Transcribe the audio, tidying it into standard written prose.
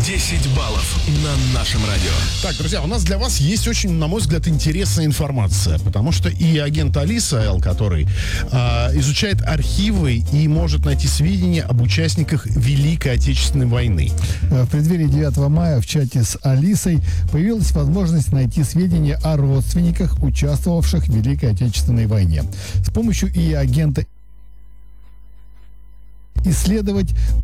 10 баллов на нашем радио. Так, друзья, у нас для вас есть очень, на мой взгляд, интересная информация, потому что и агент Алиса Л, который изучает архивы и может найти сведения об участниках Великой Отечественной войны. В преддверии 9 мая в чате с Алисой появилась возможность найти сведения о родственниках, участвовавших в Великой Отечественной войне. С помощью ИИ-агента исследовать